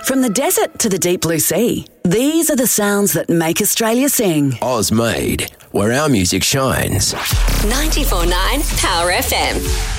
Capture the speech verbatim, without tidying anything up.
From the desert to the deep blue sea, these are the sounds that make Australia sing. Oz Made, where our music shines. ninety-four point nine Power F M.